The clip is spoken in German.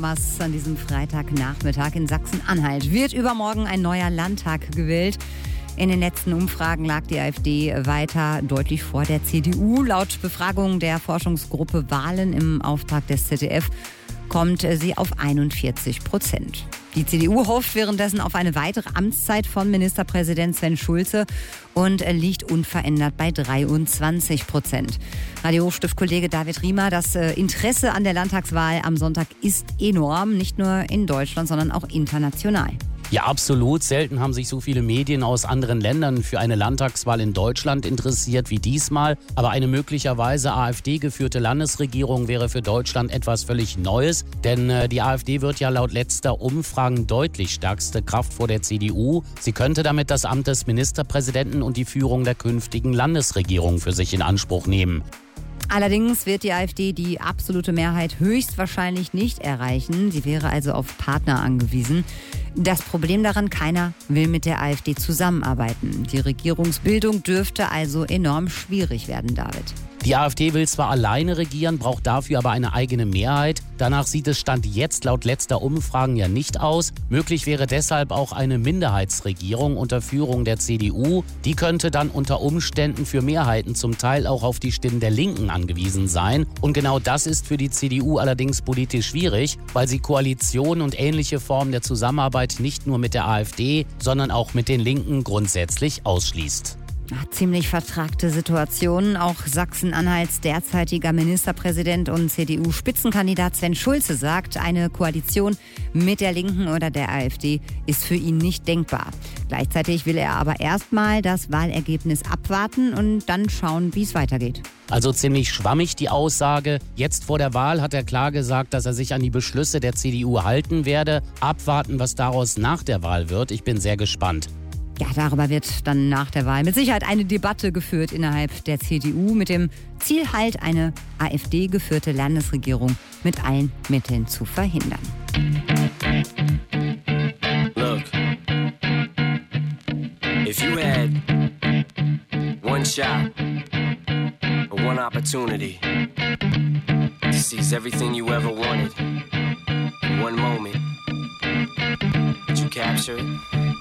Was an diesem Freitagnachmittag in Sachsen-Anhalt wird übermorgen ein neuer Landtag gewählt. In den letzten Umfragen lag die AfD weiter deutlich vor der CDU. Laut Befragung der Forschungsgruppe Wahlen im Auftrag des ZDF kommt sie auf 41%. Die CDU hofft währenddessen auf eine weitere Amtszeit von Ministerpräsident Sven Schulze und liegt unverändert bei 23%. Radio-Stift-Kollege David Riemer, das Interesse an der Landtagswahl am Sonntag ist enorm, nicht nur in Deutschland, sondern auch international. Ja, absolut. Selten haben sich so viele Medien aus anderen Ländern für eine Landtagswahl in Deutschland interessiert wie diesmal. Aber eine möglicherweise AfD-geführte Landesregierung wäre für Deutschland etwas völlig Neues. Denn die AfD wird ja laut letzter Umfragen deutlich stärkste Kraft vor der CDU. Sie könnte damit das Amt des Ministerpräsidenten und die Führung der künftigen Landesregierung für sich in Anspruch nehmen. Allerdings wird die AfD die absolute Mehrheit höchstwahrscheinlich nicht erreichen. Sie wäre also auf Partner angewiesen. Das Problem daran, keiner will mit der AfD zusammenarbeiten. Die Regierungsbildung dürfte also enorm schwierig werden, David. Die AfD will zwar alleine regieren, braucht dafür aber eine eigene Mehrheit. Danach sieht es Stand jetzt laut letzter Umfragen ja nicht aus. Möglich wäre deshalb auch eine Minderheitsregierung unter Führung der CDU. Die könnte dann unter Umständen für Mehrheiten zum Teil auch auf die Stimmen der Linken angewiesen sein. Und genau das ist für die CDU allerdings politisch schwierig, weil sie Koalitionen und ähnliche Formen der Zusammenarbeit nicht nur mit der AfD, sondern auch mit den Linken grundsätzlich ausschließt. Ziemlich vertragte Situation. Auch Sachsen-Anhalts derzeitiger Ministerpräsident und CDU-Spitzenkandidat Sven Schulze sagt, eine Koalition mit der Linken oder der AfD ist für ihn nicht denkbar. Gleichzeitig will er aber erstmal das Wahlergebnis abwarten und dann schauen, wie es weitergeht. Also ziemlich schwammig die Aussage. Jetzt vor der Wahl hat er klar gesagt, dass er sich an die Beschlüsse der CDU halten werde. Abwarten, was daraus nach der Wahl wird. Ich bin sehr gespannt. Ja, darüber wird dann nach der Wahl mit Sicherheit eine Debatte geführt innerhalb der CDU mit dem Ziel halt, eine AfD-geführte Landesregierung mit allen Mitteln zu verhindern. Look, if you had one shot or one opportunity to seize everything you ever wanted in one moment, would you capture it?